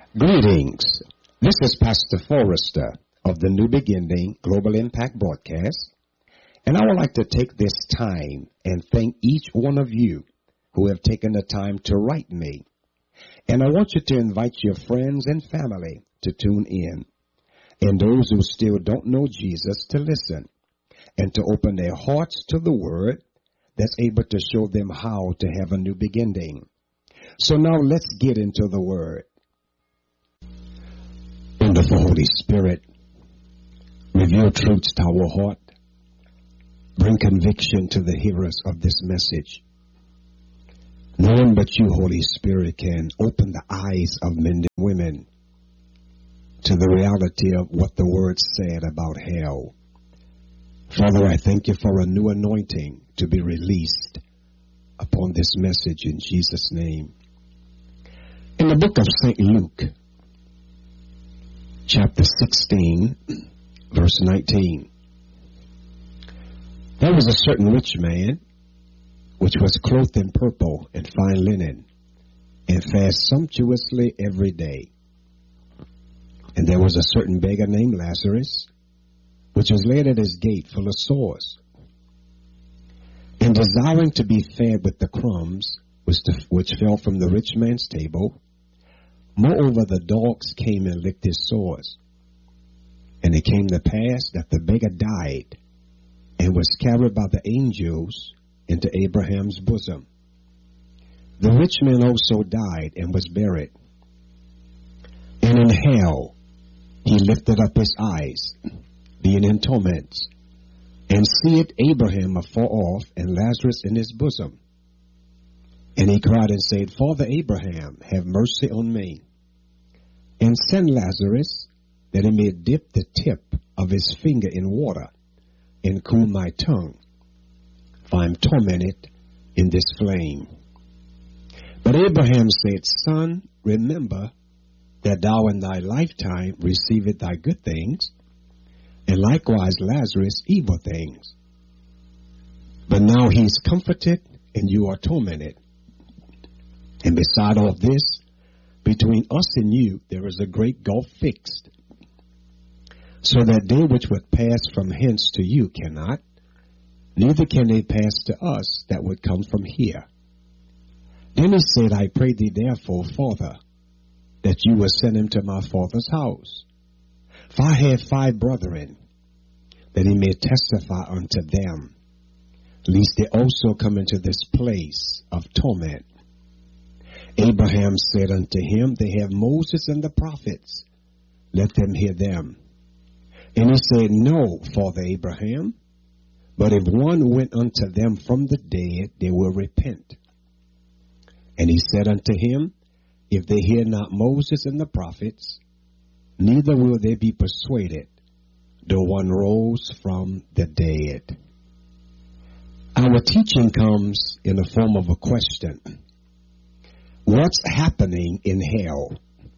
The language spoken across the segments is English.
Greetings. This is Pastor Forrester of the New Beginning Global Impact Broadcast, and I would like to take this time and thank each one of you who have taken the time to write me. And I want you to invite your friends and family to tune in, and those who still don't know Jesus to listen, and to open their hearts to the Word that's able to show them how to have a new beginning. So now let's get into the Word. Wonderful Holy Spirit, reveal truths to our heart. Bring conviction to the hearers of this message. No one but you, Holy Spirit, can open the eyes of men and women to the reality of what the Word said about hell. Father, I thank you for a new anointing to be released upon this message in Jesus' name. In the book of St. Luke, chapter 16, verse 19. There was a certain rich man, which was clothed in purple and fine linen, and fared sumptuously every day. And there was a certain beggar named Lazarus, which was laid at his gate full of sores, and desiring to be fed with the crumbs which fell from the rich man's table. Moreover, the dogs came and licked his sores. And it came to pass that the beggar died and was carried by the angels into Abraham's bosom. The rich man also died and was buried. And in hell he lifted up his eyes, being in torments, and seeth Abraham afar off and Lazarus in his bosom. And he cried and said, Father Abraham, have mercy on me, and send Lazarus, that he may dip the tip of his finger in water, and cool my tongue, for I am tormented in this flame. But Abraham said, Son, remember that thou in thy lifetime receivest thy good things, and likewise Lazarus evil things. But now he is comforted, and you are tormented. And beside all this, between us and you, there is a great gulf fixed, so that they which would pass from hence to you cannot, neither can they pass to us that would come from here. Then he said, I pray thee therefore, Father, that you will send him to my father's house. For I have 5 brethren, that he may testify unto them, lest they also come into this place of torment. Abraham said unto him, They have Moses and the prophets, let them hear them. And he said, No, Father Abraham, but if one went unto them from the dead, they will repent. And he said unto him, If they hear not Moses and the prophets, neither will they be persuaded, though one rose from the dead. Our teaching comes in the form of a question. What's happening in hell?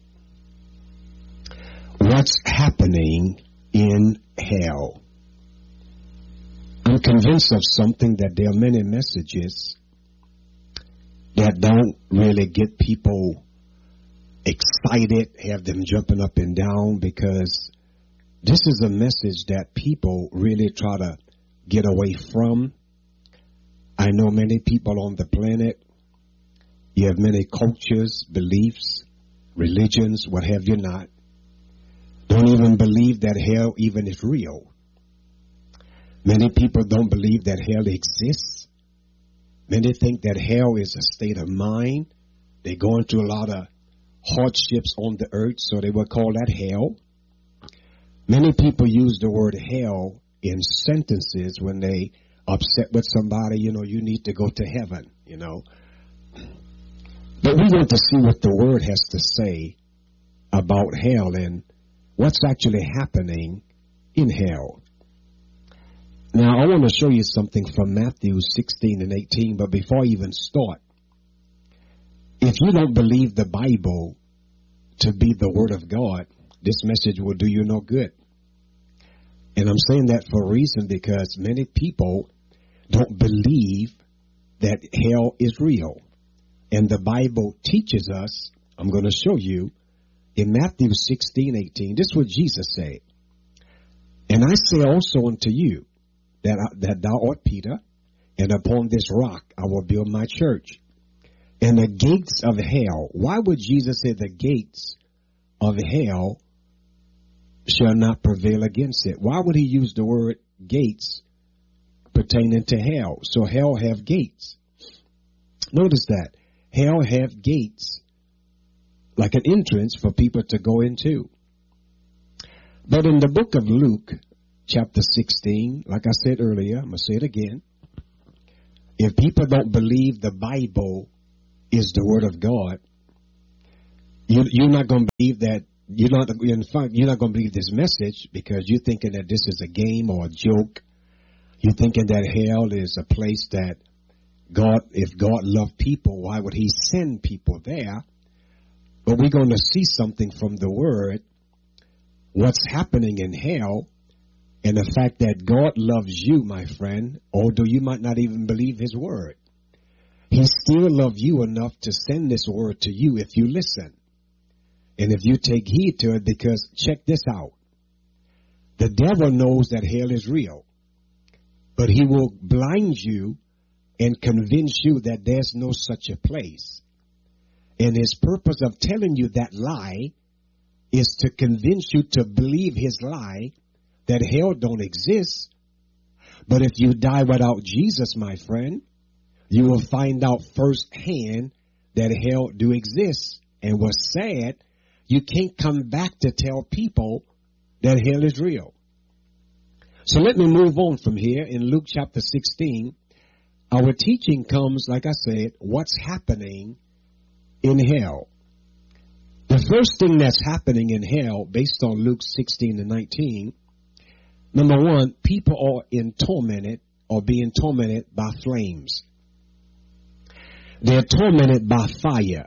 What's happening in hell? I'm convinced of something, that there are many messages that don't really get people excited, have them jumping up and down, because this is a message that people really try to get away from. I know many people on the planet. You have many cultures, beliefs, religions, what have you not, don't even believe that hell even is real. Many people don't believe that hell exists. Many think that hell is a state of mind. They go into a lot of hardships on the earth, so they will call that hell. Many people use the word hell in sentences when they upset with somebody, you need to go to heaven, But we want to see what the Word has to say about hell and what's actually happening in hell. Now, I want to show you something from Matthew 16 and 18, but before I even start, if you don't believe the Bible to be the Word of God, this message will do you no good. And I'm saying that for a reason, because many people don't believe that hell is real. And the Bible teaches us, I'm going to show you, in Matthew 16:18. This is what Jesus said. And I say also unto you that thou art Peter, and upon this rock I will build my church. And the gates of hell, why would Jesus say the gates of hell shall not prevail against it? Why would he use the word gates pertaining to hell? So hell have gates. Notice that. Hell have gates, like an entrance for people to go into. But in the book of Luke, chapter 16, like I said earlier, I'm going to say it again. If people don't believe the Bible is the word of God, you're not going to believe that. In fact, you're not going to believe this message because you're thinking that this is a game or a joke. You're thinking that hell is a place that if God loved people, why would he send people there? But we're going to see something from the word, what's happening in hell, and the fact that God loves you, my friend, although you might not even believe his word. He still loves you enough to send this word to you if you listen. And if you take heed to it, because check this out. The devil knows that hell is real, but he will blind you and convince you that there's no such a place. And his purpose of telling you that lie is to convince you to believe his lie that hell don't exist. But if you die without Jesus, my friend, you will find out firsthand that hell do exist. And what's sad, you can't come back to tell people that hell is real. So let me move on from here. In Luke chapter 16, our teaching comes, like I said, what's happening in hell. The first thing that's happening in hell, based on Luke 16:19, number one, people are being tormented by flames. They're tormented by fire.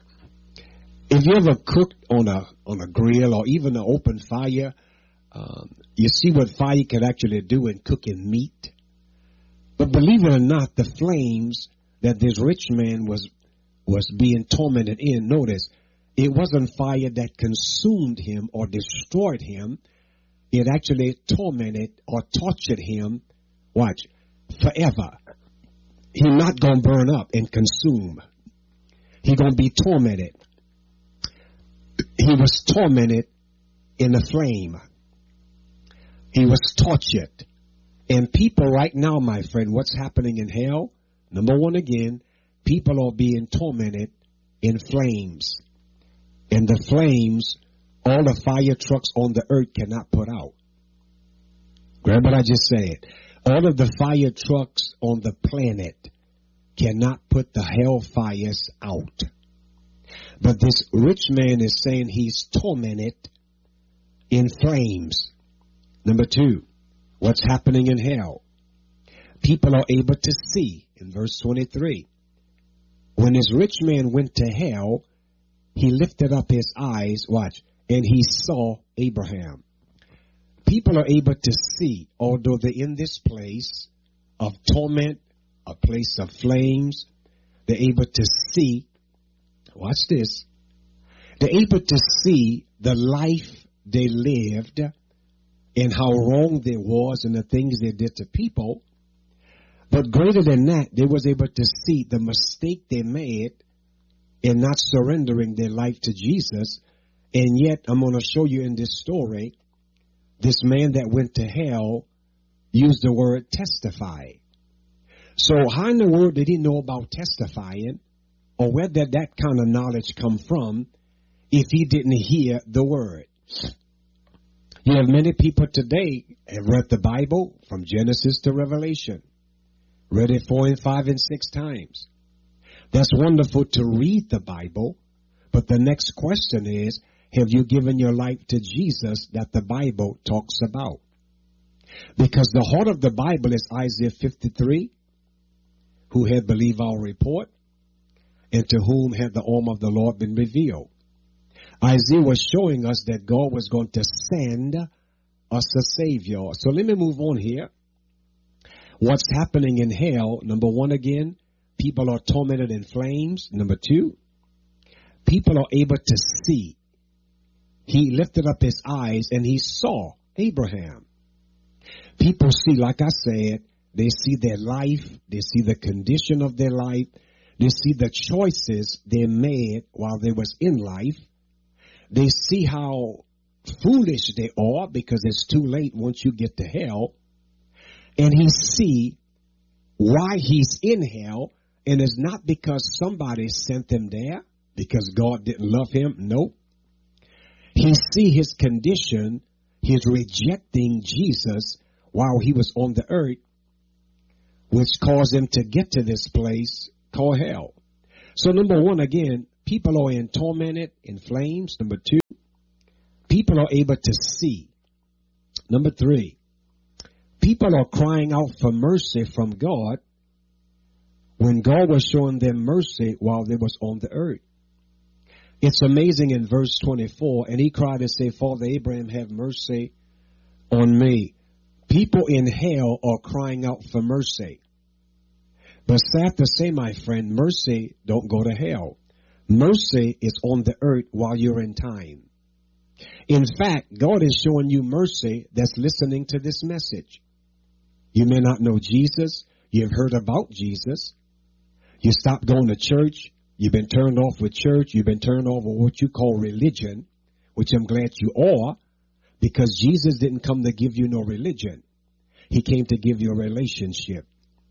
If you ever cooked on a grill or even an open fire, you see what fire can actually do in cooking meat. But believe it or not, the flames that this rich man was being tormented in, notice, it wasn't fire that consumed him or destroyed him. It actually tormented or tortured him, watch, forever. He's not going to burn up and consume. He's going to be tormented. He was tormented in a flame. He was tortured. And people right now, my friend, what's happening in hell? Number one again, people are being tormented in flames. And the flames, all the fire trucks on the earth cannot put out. Grab what I just said. All of the fire trucks on the planet cannot put the hellfires out. But this rich man is saying he's tormented in flames. Number two, what's happening in hell? People are able to see in verse 23. When this rich man went to hell, he lifted up his eyes, watch, and he saw Abraham. People are able to see, although they're in this place of torment, a place of flames, they're able to see, watch this, they're able to see the life they lived and how wrong they was and the things they did to people. But greater than that, they was able to see the mistake they made in not surrendering their life to Jesus. And yet, I'm going to show you in this story, this man that went to hell used the word testify. So how in the world did he know about testifying? Or where did that kind of knowledge come from if he didn't hear the word? You have many people today have read the Bible from Genesis to Revelation. Read it 4 and 5 and 6 times. That's wonderful to read the Bible. But the next question is, have you given your life to Jesus that the Bible talks about? Because the heart of the Bible is Isaiah 53, who had believed our report, and to whom had the arm of the Lord been revealed. Isaiah was showing us that God was going to send us a Savior. So let me move on here. What's happening in hell? Number one again, people are tormented in flames. Number two, people are able to see. he lifted up his eyes and he saw Abraham. People see, like I said, they see their life, they see the condition of their life, they see the choices they made while they was in life. They see how foolish they are because it's too late once you get to hell. And he see why he's in hell, and it's not because somebody sent him there, because God didn't love him. Nope. He see his condition, his rejecting Jesus while he was on the earth, which caused him to get to this place called hell. So number one, again, people are in tormented, in flames. Number two, people are able to see. Number three, people are crying out for mercy from God when God was showing them mercy while they was on the earth. It's amazing in verse 24, and he cried and said, Father Abraham, have mercy on me. People in hell are crying out for mercy. But sad to say, my friend, mercy don't go to hell. Mercy is on the earth while you're in time. In fact, God is showing you mercy that's listening to this message. You may not know Jesus. You've heard about Jesus. You stopped going to church. You've been turned off with church. You've been turned off with what you call religion, which I'm glad you are, because Jesus didn't come to give you no religion. He came to give you a relationship.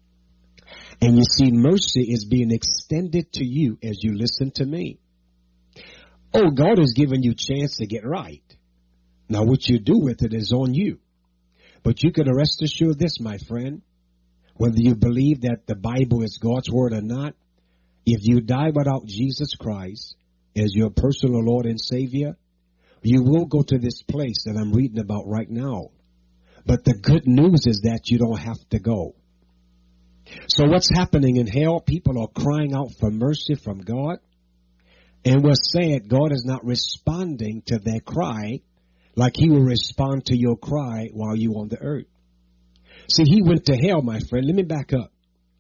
And you see, mercy is being extended to you as you listen to me. Oh, God has given you a chance to get right. Now, what you do with it is on you. But you can rest assured this, my friend, whether you believe that the Bible is God's word or not, if you die without Jesus Christ as your personal Lord and Savior, you will go to this place that I'm reading about right now. But the good news is that you don't have to go. So what's happening in hell? People are crying out for mercy from God. And we're saying God is not responding to their cry like he will respond to your cry while you're on the earth. See, he went to hell, my friend. Let me back up.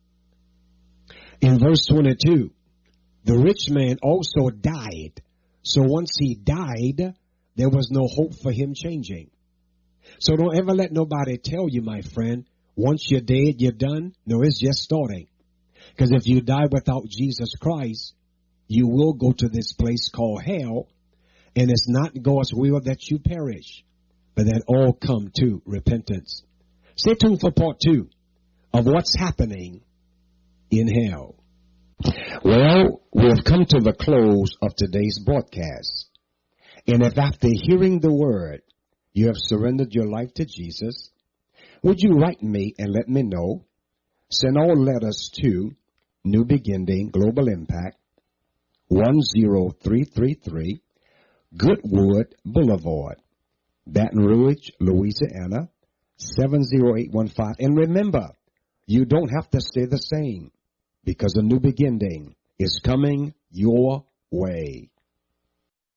In verse 22, the rich man also died. So once he died, there was no hope for him changing. So don't ever let nobody tell you, my friend, once you're dead, you're done. No, it's just starting. Because if you die without Jesus Christ, you will go to this place called hell. And it's not God's will that you perish, but that all come to repentance. Stay tuned for part 2 of what's happening in hell. Well, we have come to the close of today's broadcast. And if after hearing the word, you have surrendered your life to Jesus, would you write me and let me know? Send all letters to New Beginning Global Impact, 10333, Goodwood Boulevard, Baton Rouge, Louisiana, 70815. And remember, you don't have to stay the same, because a new beginning is coming your way.